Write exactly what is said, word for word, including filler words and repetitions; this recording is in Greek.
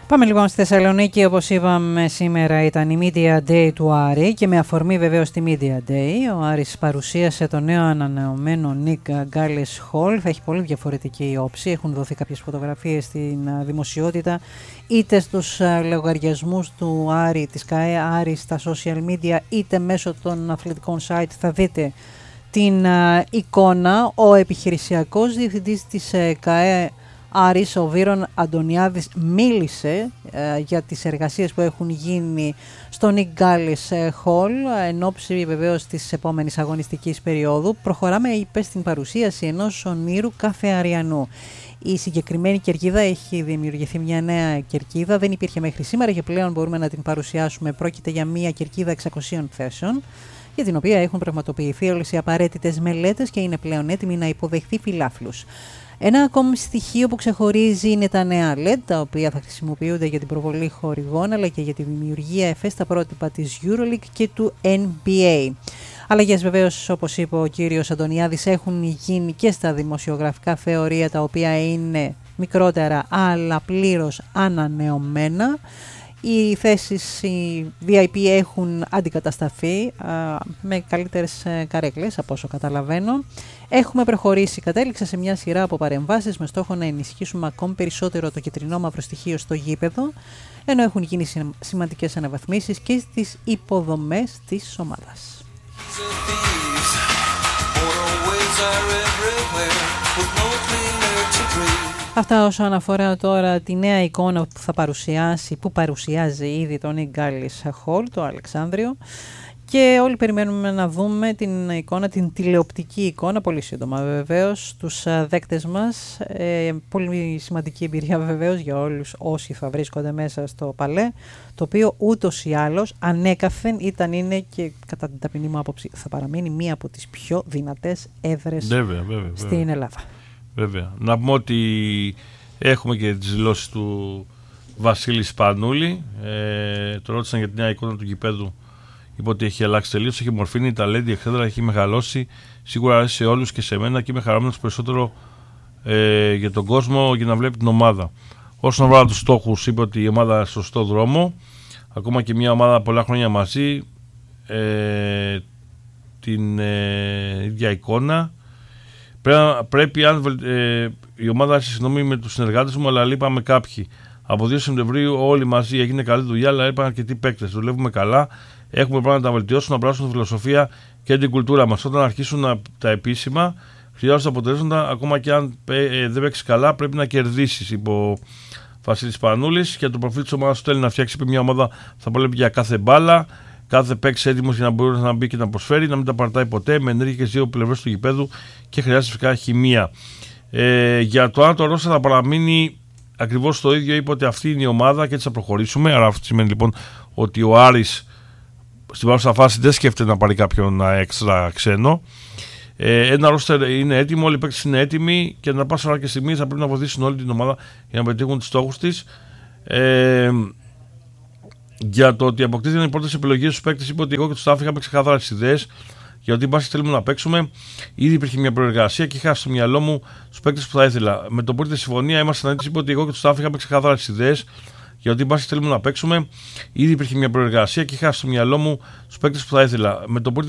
Πάμε λοιπόν στη Θεσσαλονίκη, όπως είπαμε σήμερα ήταν η Media Day του Άρη και με αφορμή βεβαίως τη Media Day ο Άρης παρουσίασε το νέο ανανεωμένο Nick Gallis Hall. Θα έχει πολύ διαφορετική όψη, έχουν δοθεί κάποιες φωτογραφίες στην δημοσιότητα είτε στους λογαριασμούς του Άρη, της ΚΑΕ Άρη στα social media είτε μέσω των αθλητικών site θα δείτε την εικόνα. Ο επιχειρησιακός διευθυντής της ΚΑΕ Άρης, ο Βίρον Αντωνιάδης, μίλησε ε, για τις εργασίες που έχουν γίνει στο Nick Gallis Hall εν ώψη βεβαίως της επόμενης αγωνιστικής περίοδου. Προχωράμε, είπε, στην παρουσίαση ενός ονείρου κάθε Αριανού. Η συγκεκριμένη κερκίδα έχει δημιουργηθεί μια νέα κερκίδα, δεν υπήρχε μέχρι σήμερα και πλέον μπορούμε να την παρουσιάσουμε. Πρόκειται για μια κερκίδα εξακοσίων θέσεων, για την οποία έχουν πραγματοποιηθεί όλες οι απαραίτητες μελέτες και είναι πλέον έτοιμη να υποδεχθεί φιλάθλους. Ένα ακόμη στοιχείο που ξεχωρίζει είναι τα νέα ελ ι ντι, τα οποία θα χρησιμοποιούνται για την προβολή χορηγών αλλά και για τη δημιουργία εφέ στα πρότυπα της EuroLeague και του N B A. Αλλαγές βεβαίως, όπως είπε ο κύριος Αντωνιάδης, έχουν γίνει και στα δημοσιογραφικά θεωρία, τα οποία είναι μικρότερα αλλά πλήρως ανανεωμένα. Οι θέσεις, οι βι άι πι έχουν αντικατασταθεί α, με καλύτερες ε, καρέκλες από όσο καταλαβαίνω. Έχουμε προχωρήσει, κατέληξα σε μια σειρά από παρεμβάσεις με στόχο να ενισχύσουμε ακόμη περισσότερο το κεντρινό μαύρο στοιχείο στο γήπεδο, ενώ έχουν γίνει σημαντικές αναβαθμίσεις και στις υποδομές της ομάδας. Αυτά όσον αφορά τώρα τη νέα εικόνα που θα παρουσιάσει, που παρουσιάζει ήδη το Nick Gallis Hall, το Αλεξάνδριο, και όλοι περιμένουμε να δούμε την εικόνα, την τηλεοπτική εικόνα, πολύ σύντομα βεβαίως, τους δέκτες μας. Ε, πολύ σημαντική εμπειρία βεβαίως για όλους όσοι θα βρίσκονται μέσα στο Παλέ, το οποίο ούτως ή άλλως ανέκαθεν ήταν, είναι και κατά την ταπεινή μου άποψη θα παραμείνει μία από τις πιο δυνατές έδρες βέβαια, βέβαια, στην βέβαια. Ελλάδα. Βέβαια. Να πούμε ότι έχουμε και τις δηλώσεις του Βασίλη Σπανούλη. Ε, το ρώτησαν για την νέα εικόνα του γηπέδου. Είπε ότι έχει αλλάξει τελείως, έχει μορφύνει, ταλέντι, εξέδρα, έχει μεγαλώσει. Σίγουρα αρέσει σε όλους και σε μένα και είμαι χαρούμενος περισσότερο ε, για τον κόσμο για να βλέπει την ομάδα. Όσον αφορά τους στόχους, είπε ότι η ομάδα είναι στο σωστό δρόμο. Ακόμα και μια ομάδα πολλά χρόνια μαζί. Ε, την ε, ίδια εικόνα. Πρέπει, πρέπει αν, ε, η ομάδα άρχισε συγγνώμη με τους συνεργάτες μου, αλλά λείπαμε κάποιοι. Από δύο Σεπτεμβρίου όλοι μαζί έγινε καλή δουλειά, αλλά είπαν αρκετοί παίκτες. Δουλεύουμε καλά. Έχουμε πράγματα να τα βελτιώσουμε, να πράσουμε τη φιλοσοφία και την κουλτούρα μας. Όταν αρχίσουν τα επίσημα, χρειάζονται αποτελέσματα. Ακόμα και αν ε, δεν παίξει καλά, πρέπει να κερδίσεις, είπε ο Βασίλης Πανούλης. Και το προφίλ της ομάδας θέλει να φτιάξει μια ομάδα θα πολέμει για κάθε μπάλα. Κάθε παίκτη έτοιμος για να μπορεί να μπει και να προσφέρει, να μην τα παρατάει ποτέ, με ενέργεια και στις δύο πλευρές του γηπέδου και χρειάζεται φυσικά χημεία. Ε, για το αν το Ρώσα θα παραμείνει ακριβώς το ίδιο, είπε ότι αυτή είναι η ομάδα και έτσι θα προχωρήσουμε. Άρα αυτό σημαίνει λοιπόν ότι ο Άρης στην παρούσα φάση δεν σκέφτεται να πάρει κάποιον έξτρα ξένο. Ε, ένα ρόστερ είναι έτοιμο, όλοι οι παίκτες είναι έτοιμοι και να πάσουν και στιγμής θα πρέπει να βοηθήσουν όλη την ομάδα για να πετύχουν τους στόχους της. Ε, Για το ότι αποκτήθηκαν οι πρώτες επιλογές στους παίκτες, είπε ότι εγώ και το staff είχαμε ξεκάθαρες τις ιδέες για ότι μπάσκετ θέλουμε να παίξουμε. Ήδη υπήρχε μια προεργασία και είχα στο μυαλό μου τους παίκτες που θα ήθελα. Με το που ήρθε συμφωνία, ήμασταν έτοιμοι, είπε ότι εγώ και το staff είχαμε ξεκάθαρες τις ιδέες για ότι μπάσκετ θέλουμε να παίξουμε. Ήδη υπήρχε μια προεργασία και είχα στο μυαλό μου τους παίκτες που θα ήθελα. Με το που